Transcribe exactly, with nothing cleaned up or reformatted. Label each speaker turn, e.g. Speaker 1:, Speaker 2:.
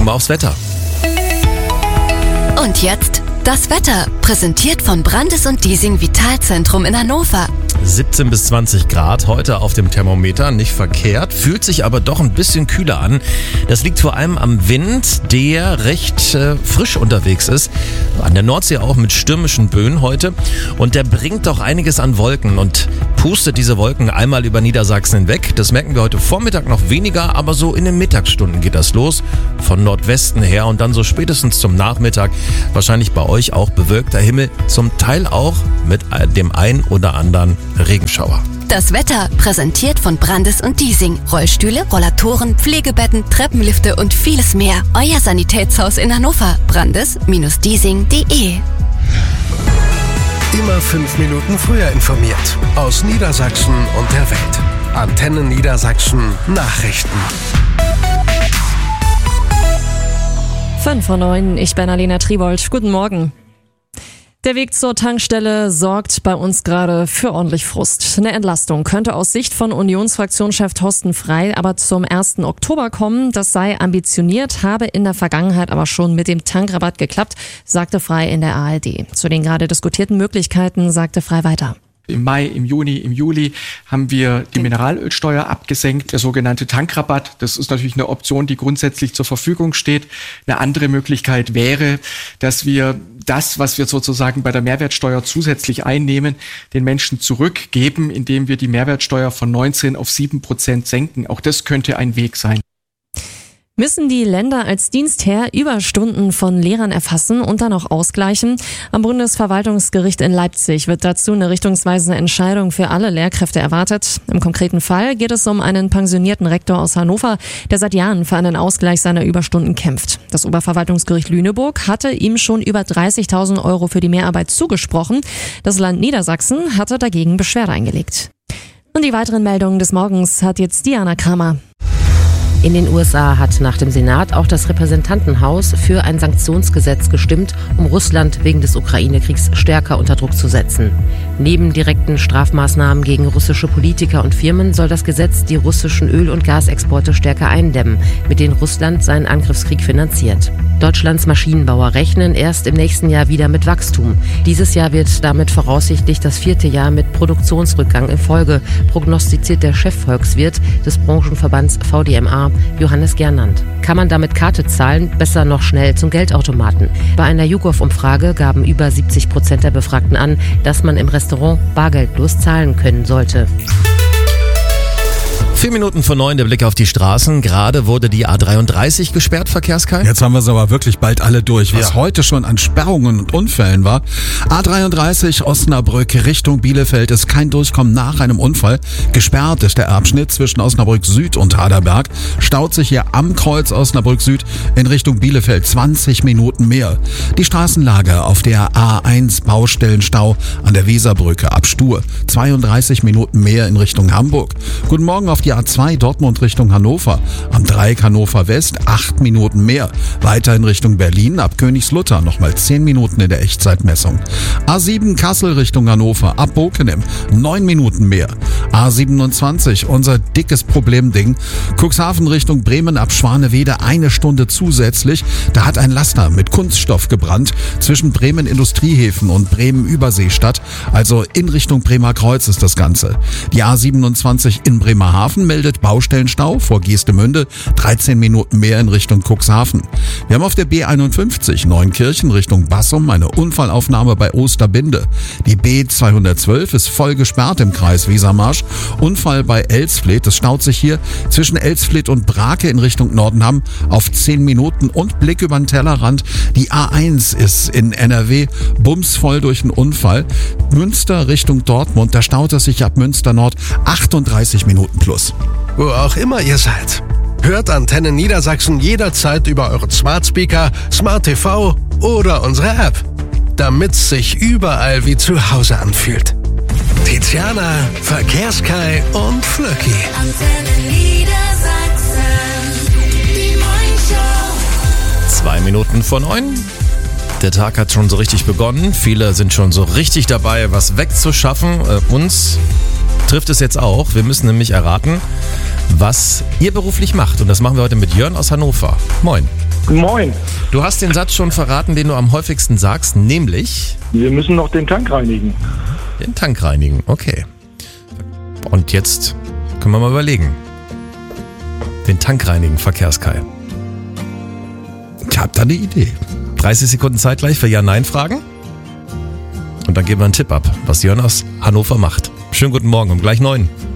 Speaker 1: gucken wir aufs Wetter.
Speaker 2: Und jetzt das Wetter, präsentiert von Brandes und Diesing Vitalzentrum in Hannover.
Speaker 1: siebzehn bis zwanzig Grad heute auf dem Thermometer, nicht verkehrt, fühlt sich aber doch ein bisschen kühler an. Das liegt vor allem am Wind, der recht äh, frisch unterwegs ist. An der Nordsee auch mit stürmischen Böen heute. Und der bringt doch einiges an Wolken und pustet diese Wolken einmal über Niedersachsen hinweg. Das merken wir heute Vormittag noch weniger, aber so in den Mittagsstunden geht das los. Von Nordwesten her und dann so spätestens zum Nachmittag wahrscheinlich bei euch auch bewölkter Himmel. Zum Teil auch mit dem ein oder anderen Regenschauer.
Speaker 2: Das Wetter präsentiert von Brandes und Diesing. Rollstühle, Rollatoren, Pflegebetten, Treppenlifte und vieles mehr. Euer Sanitätshaus in Hannover. brandes Bindestrich diesing punkt de.
Speaker 3: Immer fünf Minuten früher informiert. Aus Niedersachsen und der Welt. Antennen Niedersachsen Nachrichten.
Speaker 4: fünf vor neun, ich bin Alena Tribold. Guten Morgen. Der Weg zur Tankstelle sorgt bei uns gerade für ordentlich Frust. Eine Entlastung könnte aus Sicht von Unionsfraktionschef Thorsten Frey aber zum ersten Oktober kommen. Das sei ambitioniert, habe in der Vergangenheit aber schon mit dem Tankrabatt geklappt, sagte Frey in der A R D. Zu den gerade diskutierten Möglichkeiten sagte Frey weiter.
Speaker 5: Im Mai, im Juni, im Juli haben wir die Mineralölsteuer abgesenkt, der sogenannte Tankrabatt. Das ist natürlich eine Option, die grundsätzlich zur Verfügung steht. Eine andere Möglichkeit wäre, dass wir das, was wir sozusagen bei der Mehrwertsteuer zusätzlich einnehmen, den Menschen zurückgeben, indem wir die Mehrwertsteuer von neunzehn auf sieben Prozent senken. Auch das könnte ein Weg sein.
Speaker 4: Müssen die Länder als Dienstherr Überstunden von Lehrern erfassen und dann auch ausgleichen? Am Bundesverwaltungsgericht in Leipzig wird dazu eine richtungsweisende Entscheidung für alle Lehrkräfte erwartet. Im konkreten Fall geht es um einen pensionierten Rektor aus Hannover, der seit Jahren für einen Ausgleich seiner Überstunden kämpft. Das Oberverwaltungsgericht Lüneburg hatte ihm schon über dreißigtausend Euro für die Mehrarbeit zugesprochen. Das Land Niedersachsen hatte dagegen Beschwerde eingelegt. Und die weiteren Meldungen des Morgens hat jetzt Diana Kramer.
Speaker 6: In den U S A hat nach dem Senat auch das Repräsentantenhaus für ein Sanktionsgesetz gestimmt, um Russland wegen des Ukraine-Kriegs stärker unter Druck zu setzen. Neben direkten Strafmaßnahmen gegen russische Politiker und Firmen soll das Gesetz die russischen Öl- und Gasexporte stärker eindämmen, mit denen Russland seinen Angriffskrieg finanziert. Deutschlands Maschinenbauer rechnen erst im nächsten Jahr wieder mit Wachstum. Dieses Jahr wird damit voraussichtlich das vierte Jahr mit Produktionsrückgang in Folge, prognostiziert der Chefvolkswirt des Branchenverbands V D M A, Johannes Gernand. Kann man damit Karte zahlen, besser noch schnell zum Geldautomaten. Bei einer YouGov-Umfrage gaben über siebzig Prozent der Befragten an, dass man im Restaurant bargeldlos zahlen können sollte.
Speaker 1: Vier Minuten vor neun, der Blick auf die Straßen. Gerade wurde die A dreiunddreißig gesperrt, Verkehrskai.
Speaker 7: Jetzt haben wir es aber wirklich bald alle durch, was
Speaker 1: Ja.
Speaker 7: heute schon an Sperrungen und Unfällen war. A dreiunddreißig Osnabrück Richtung Bielefeld ist kein Durchkommen nach einem Unfall. Gesperrt ist der Abschnitt zwischen Osnabrück Süd und Haderberg. Staut sich hier am Kreuz Osnabrück Süd in Richtung Bielefeld zwanzig Minuten mehr. Die Straßenlage auf der A eins Baustellenstau an der Weserbrücke ab Stur. zweiunddreißig Minuten mehr in Richtung Hamburg. Guten Morgen auf die A zwei Dortmund Richtung Hannover. Am Dreieck Hannover West acht Minuten mehr. Weiter in Richtung Berlin ab Königslutter nochmal zehn Minuten in der Echtzeitmessung. A sieben Kassel Richtung Hannover ab Bokenem neun Minuten mehr. A siebenundzwanzig, unser dickes Problemding. Cuxhaven Richtung Bremen ab Schwanewede eine Stunde zusätzlich. Da hat ein Laster mit Kunststoff gebrannt zwischen Bremen Industriehäfen und Bremen Überseestadt. Also in Richtung Bremerkreuz ist das Ganze. Die A siebenundzwanzig in Bremerhaven meldet Baustellenstau vor Geestemünde, dreizehn Minuten mehr in Richtung Cuxhaven. Wir haben auf der B einundfünfzig Neunkirchen Richtung Bassum eine Unfallaufnahme bei Osterbinde. Die B zweihundertzwölf ist voll gesperrt im Kreis Wesermarsch. Unfall bei Elsfleth, es staut sich hier zwischen Elsfleth und Brake in Richtung Nordenham auf zehn Minuten und Blick über den Tellerrand. Die A eins ist in N R W bumsvoll durch einen Unfall. Münster Richtung Dortmund, da staut es sich ab Münster Nord achtunddreißig Minuten plus.
Speaker 3: Wo auch immer ihr seid. Hört Antennen Niedersachsen jederzeit über euren Smart Speaker, Smart T V oder unsere App. Damit's sich überall wie zu Hause anfühlt. Tiziana, Verkehrskai und Flöcki.
Speaker 8: Antenne Niedersachsen, die Morningshow.
Speaker 1: Zwei Minuten vor neun. Der Tag hat schon so richtig begonnen. Viele sind schon so richtig dabei, was wegzuschaffen. Äh, uns trifft es jetzt auch. Wir müssen nämlich erraten, was ihr beruflich macht. Und das machen wir heute mit Jörn aus Hannover. Moin.
Speaker 9: Moin.
Speaker 1: Du hast den Satz schon verraten, den du am häufigsten sagst, nämlich...
Speaker 9: Wir müssen noch den Tank reinigen.
Speaker 1: Den Tank reinigen, okay. Und jetzt können wir mal überlegen. Den Tank reinigen, Verkehrskai.
Speaker 7: Ich hab da eine Idee.
Speaker 1: dreißig Sekunden Zeit gleich für Ja-Nein-Fragen. Und dann geben wir einen Tipp ab, was Jörn aus Hannover macht. Schönen guten Morgen, um gleich neun.